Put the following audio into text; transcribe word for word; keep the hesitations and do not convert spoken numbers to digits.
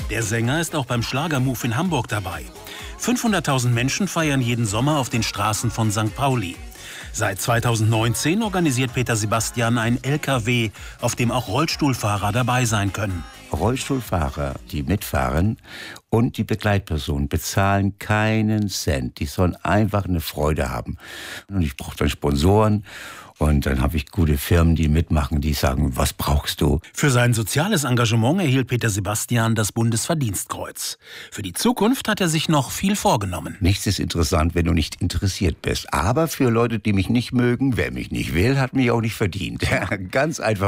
Der Sänger ist auch beim Schlagermove in Hamburg dabei. fünfhunderttausend Menschen feiern jeden Sommer auf den Straßen von Sankt Pauli. Seit zweitausendneunzehn organisiert Peter Sebastian ein L K W, auf dem auch Rollstuhlfahrer dabei sein können. Rollstuhlfahrer, die mitfahren, und die Begleitpersonen bezahlen keinen Cent. Die sollen einfach eine Freude haben. Und ich brauche dann Sponsoren. Und dann habe ich gute Firmen, die mitmachen, die sagen, was brauchst du? Für sein soziales Engagement erhielt Peter Sebastian das Bundesverdienstkreuz. Für die Zukunft hat er sich noch viel vorgenommen. Nichts ist interessant, wenn du nicht interessiert bist. Aber für Leute, die mich nicht mögen, wer mich nicht will, hat mich auch nicht verdient. Ganz einfach.